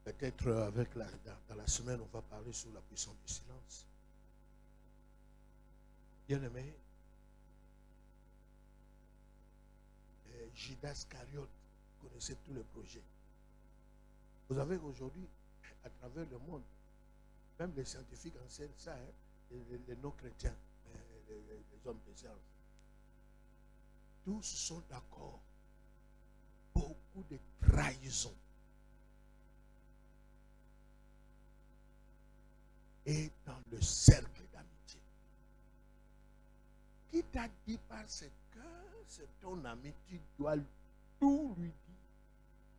Peut-être dans la semaine, on va parler sur la puissance du silence. Bien aimé, Judas Iscariote connaissait tous les projets. Vous avez aujourd'hui, à travers le monde, même les scientifiques enseignent ça, hein, les non-chrétiens, les hommes de science. Tous sont d'accord. Beaucoup de trahisons. Et dans le cercle d'amitié. Qui t'a dit parce que c'est ton ami, tu dois tout lui dire.